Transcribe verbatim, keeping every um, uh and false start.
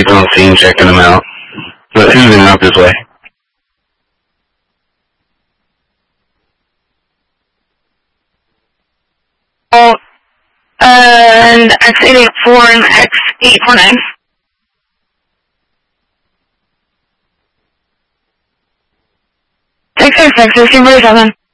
people on scene checking them out. But Susan up this way. Oh, and X eight eight four and X eight four nine. Texas, Texas, Timber seven.